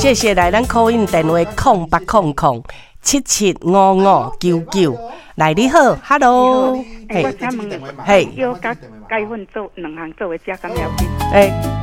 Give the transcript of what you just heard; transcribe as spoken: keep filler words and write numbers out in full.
谢谢来咱 call in 电话空八空空七七五五九九。来，你好 ，Hello， 嘿，我请问， 嘿， 要甲解粉做两项做为加工了解。 哎。